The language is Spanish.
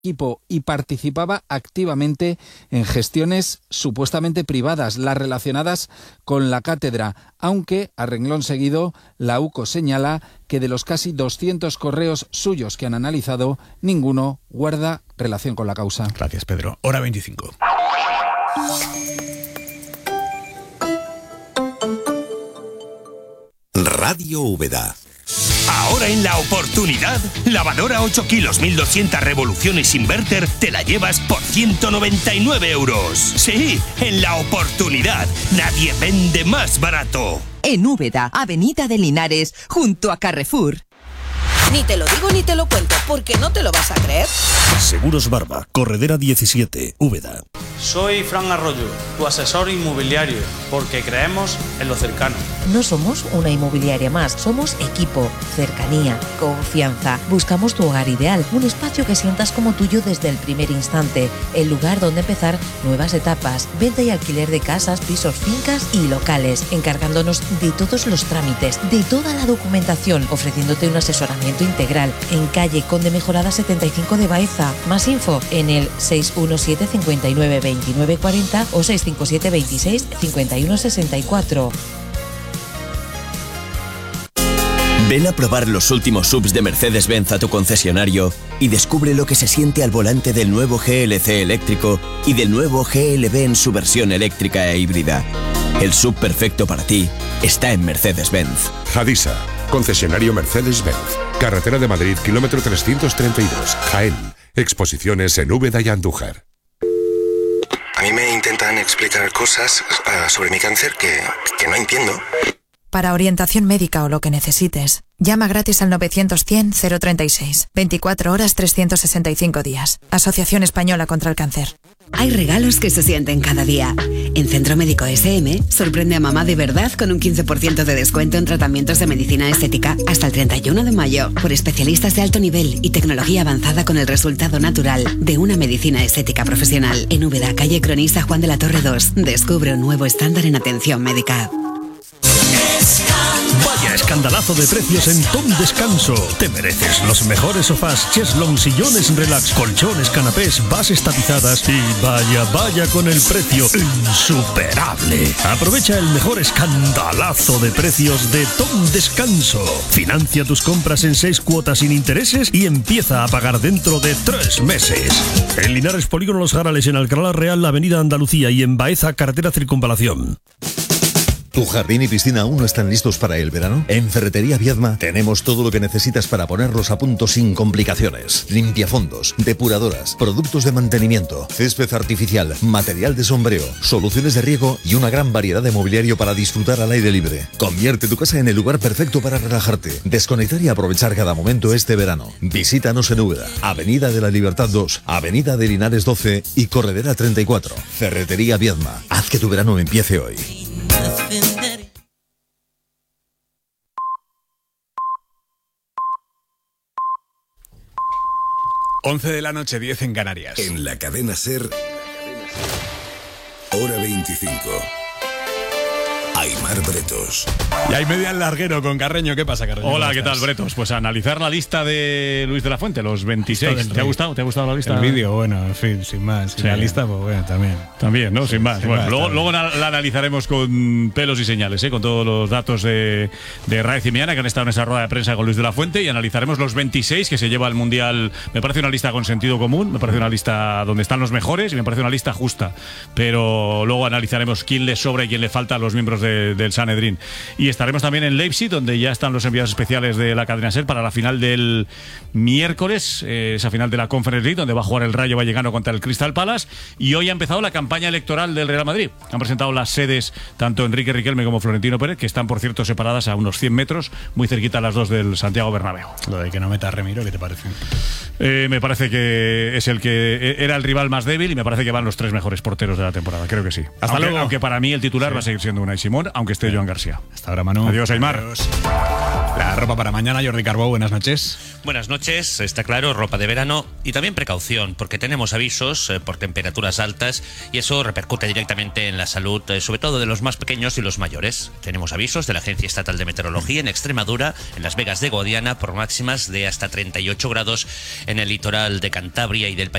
equipo y participaba activamente en gestiones supuestamente privadas, las relacionadas con la cátedra, aunque a renglón seguido la UCO señala que de los casi 200 correos suyos que han analizado, ninguno guarda relación con la causa. Gracias, Pedro. Hora 25. Radio Úbeda. Ahora en La Oportunidad, lavadora 8 kilos 1200 revoluciones inverter te la llevas por 199 euros. Sí, en La Oportunidad, nadie vende más barato. En Úbeda, Avenida de Linares, junto a Carrefour. Ni te lo digo ni te lo cuento, porque no te lo vas a creer. Seguros Barba, Corredera 17, Úbeda. Soy Fran Arroyo, tu asesor inmobiliario, porque creemos en lo cercano. No somos una inmobiliaria más, somos equipo, cercanía, confianza. Buscamos tu hogar ideal, un espacio que sientas como tuyo desde el primer instante, el lugar donde empezar nuevas etapas, venta y alquiler de casas, pisos, fincas y locales, encargándonos de todos los trámites, de toda la documentación, ofreciéndote un asesoramiento integral en calle Conde Mejorada 75 de Baeza. Más info en el 617 59 29 40 o 657 26 51 64. Ven a probar los últimos SUVs de Mercedes-Benz a tu concesionario y descubre lo que se siente al volante del nuevo GLC eléctrico y del nuevo GLB en su versión eléctrica e híbrida. El SUV perfecto para ti está en Mercedes-Benz. Hadisa, concesionario Mercedes-Benz. Carretera de Madrid, kilómetro 332, Jaén. Exposiciones en Úbeda y Andújar. A mí me intentan explicar cosas sobre mi cáncer que no entiendo. Para orientación médica o lo que necesites, llama gratis al 900-100-036. 24 horas, 365 días. Asociación Española contra el Cáncer. Hay regalos que se sienten cada día. En Centro Médico SM, sorprende a mamá de verdad con un 15% de descuento en tratamientos de medicina estética hasta el 31 de mayo, por especialistas de alto nivel y tecnología avanzada con el resultado natural de una medicina estética profesional. En Úbeda, calle Cronista Juan de la Torre 2, descubre un nuevo estándar en atención médica. Vaya escandalazo de precios en Tom Descanso. Te mereces los mejores sofás, cheslong, sillones relax, colchones, canapés, bases tapizadas y vaya con el precio insuperable. Aprovecha el mejor escandalazo de precios de Tom Descanso. Financia tus compras en 6 cuotas sin intereses y empieza a pagar dentro de 3 meses. En Linares, Polígono Los Jarales, en Alcalá Real, Avenida Andalucía, y en Baeza, carretera Circunvalación. ¿Tu jardín y piscina aún no están listos para el verano? En Ferretería Viedma tenemos todo lo que necesitas para ponerlos a punto sin complicaciones. Limpiafondos, depuradoras, productos de mantenimiento, césped artificial, material de sombreo, soluciones de riego y una gran variedad de mobiliario para disfrutar al aire libre. Convierte tu casa en el lugar perfecto para relajarte, desconectar y aprovechar cada momento este verano. Visítanos en Úbeda, Avenida de la Libertad 2, Avenida de Linares 12 y Corredera 34. Ferretería Viedma. Haz que tu verano empiece hoy. 11 de la noche, 10 en Canarias. En la cadena SER, hora 25. Aimar Bretos. Y hay media al larguero con Carreño. ¿Qué pasa, Carreño? Hola, ¿qué tal, Bretos? Pues a analizar la lista de Luis de la Fuente, los 26. ¿Te ha gustado? ¿Te ha gustado la lista? El vídeo, bueno, en fin, sin más. Sí. La lista, pues bueno, también. También, ¿no? Sin más. Sin Bueno, más, luego la analizaremos con pelos y señales, con todos los datos de Raez y Miana, que han estado en esa rueda de prensa con Luis de la Fuente, y analizaremos los 26 que se lleva al Mundial. Me parece una lista con sentido común, me parece una lista donde están los mejores y me parece una lista justa. Pero luego analizaremos quién le sobra y quién le falta a los miembros del Sanedrín. Y estaremos también en Leipzig, donde ya están los enviados especiales de la cadena SER para la final del miércoles, esa final de la Conference League, donde va a jugar el Rayo Vallecano contra el Crystal Palace. Y hoy ha empezado la campaña electoral del Real Madrid. Han presentado las sedes tanto Enrique Riquelme como Florentino Pérez, que están, por cierto, separadas a unos 100 metros, muy cerquita a las dos del Santiago Bernabéu. Lo de que no meta a Remiro, ¿qué te parece? Me parece que es el que era el rival más débil, y me parece que van los 3 mejores porteros de la temporada. Creo que sí. Hasta luego. Aunque para mí el titular va a seguir siendo Unai Simón, aunque esté Joan García. Hasta ahora, Manu. Adiós, Aimar. Adiós. La ropa para mañana, Jordi Carbó, buenas noches. Buenas noches, está claro, ropa de verano y también precaución, porque tenemos avisos por temperaturas altas y eso repercute directamente en la salud, sobre todo de los más pequeños y los mayores. Tenemos avisos de la Agencia Estatal de Meteorología en Extremadura, en Las Vegas de Guadiana, por máximas de hasta 38 grados en el litoral de Cantabria y del país